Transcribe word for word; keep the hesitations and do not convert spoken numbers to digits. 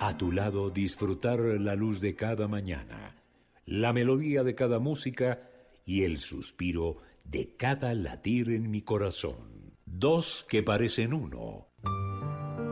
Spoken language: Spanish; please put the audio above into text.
A tu lado disfrutar la luz de cada mañana, la melodía de cada música y el suspiro de cada latir en mi corazón. Dos que parecen uno,